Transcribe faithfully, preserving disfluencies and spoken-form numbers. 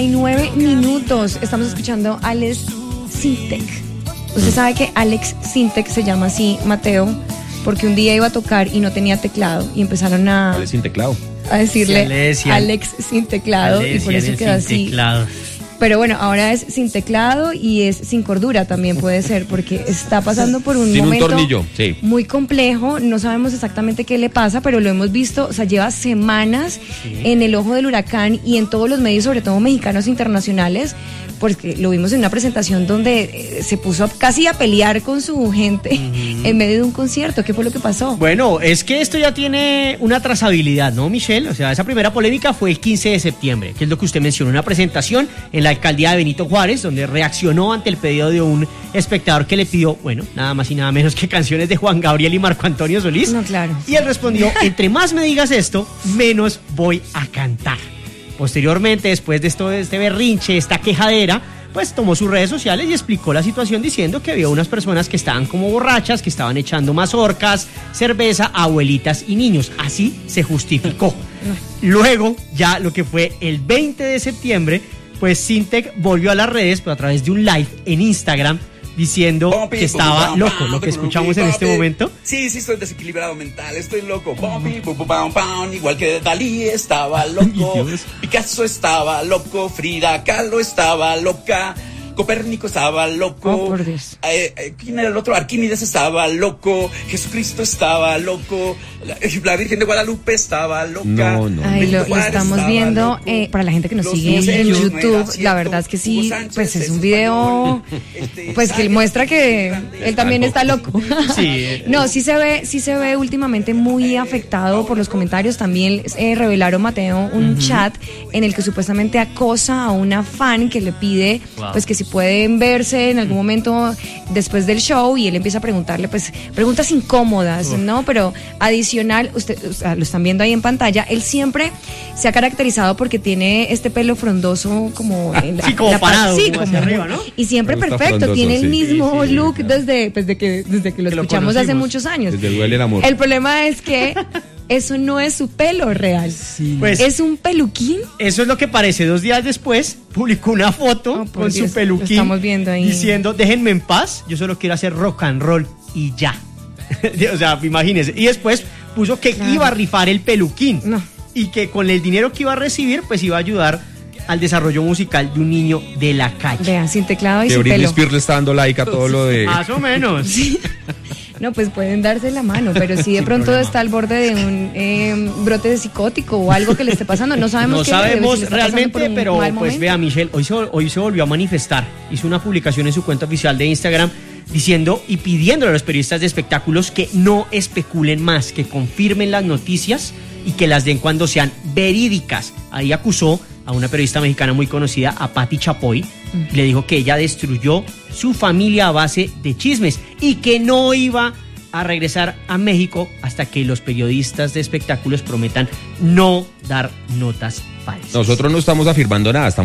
y nueve minutos. Estamos escuchando a Alex Sintek. Usted sabe que Alex Sintek se llama así, Mateo, porque un día iba a tocar y no tenía teclado y empezaron a... Alex sin teclado. A decirle sí, Alex, Alex sin teclado Alex, y por eso Alex quedó sin así. Teclado. Pero bueno, ahora es sin teclado y es sin cordura también puede ser, porque está pasando por un Sin momento un tornillo, sí. muy complejo. No sabemos exactamente qué le pasa, pero lo hemos visto, o sea, lleva semanas sí. en el ojo del huracán y en todos los medios, sobre todo mexicanos internacionales, porque lo vimos en una presentación donde se puso casi a pelear con su gente uh-huh. en medio de un concierto. ¿Qué fue lo que pasó? Bueno, es que esto ya tiene una trazabilidad, ¿no, Michelle? O sea, esa primera polémica fue el quince de septiembre, que es lo que usted mencionó, una presentación en la alcaldía de Benito Juárez, donde reaccionó ante el pedido de un espectador que le pidió, bueno, nada más y nada menos que canciones de Juan Gabriel y Marco Antonio Solís. No, claro. Y él respondió, entre más me digas esto, menos voy a cantar. Posteriormente, después de esto, de este berrinche, esta quejadera, pues tomó sus redes sociales y explicó la situación diciendo que había unas personas que estaban como borrachas, que estaban echando mazorcas, cerveza, abuelitas y niños. Así se justificó. Luego, ya lo que fue el veinte de septiembre, pues Sintek volvió a las redes, pero a través de un live en Instagram, diciendo que estaba loco, lo que escuchamos en este momento. Sí, sí, estoy desequilibrado mental, estoy loco. Igual que Dalí estaba loco, Picasso estaba loco, Frida Kahlo estaba loca, Copérnico estaba loco. Oh, por Dios. Eh, eh, ¿Quién era el otro? Arquímedes estaba loco, Jesucristo estaba loco, la, la Virgen de Guadalupe estaba loca. No, no. Ay, lo, lo estamos viendo. Eh, para la gente que nos sigue en YouTube, la verdad es que sí, pues es un video pues que muestra que él también está loco. Sí. No, sí se ve, sí se ve últimamente muy afectado por los comentarios. También eh, revelaron, Mateo, un uh-huh. chat en el que supuestamente acosa a una fan que le pide wow. pues que si pueden verse en algún momento después del show, y él empieza a preguntarle pues preguntas incómodas, uh. ¿no? Pero adicional, usted, o sea, lo están viendo ahí en pantalla, él siempre se ha caracterizado porque tiene este pelo frondoso como en la, sí, como la parado, sí, como como, arriba, ¿no? Y siempre perfecto, frondoso, tiene el sí. mismo sí, sí, look sí, desde, desde que desde que lo que escuchamos lo hace muchos años. Desde Duele el Amor. El problema es que eso no es su pelo real. Sí. Pues, es un peluquín. Eso es lo que parece. Dos días después publicó una foto oh, con Dios, su peluquín. Lo estamos viendo ahí. Diciendo, déjenme en paz, yo solo quiero hacer rock and roll y ya. O sea, imagínense. Y después puso que claro. iba a rifar el peluquín. No. Y que con el dinero que iba a recibir, pues iba a ayudar al desarrollo musical de un niño de la calle. Vean, sin teclado y que sin Britney pelo. Spears le está dando like a todo lo de... Más o menos. Sí. No, pues pueden darse la mano, pero si de pronto problema. está al borde de un eh, brote de psicótico o algo que le esté pasando, no sabemos no qué sabemos si realmente, pero pues momento. Vea, Michelle, hoy se, hoy se volvió a manifestar, hizo una publicación en su cuenta oficial de Instagram diciendo y pidiéndole a los periodistas de espectáculos que no especulen más, que confirmen las noticias y que las den cuando sean verídicas. Ahí acusó a una periodista mexicana muy conocida, a Patti Chapoy, uh-huh. y le dijo que ella destruyó su familia a base de chismes y que no iba a regresar a México hasta que los periodistas de espectáculos prometan no dar notas falsas. Nosotros no estamos afirmando nada, estamos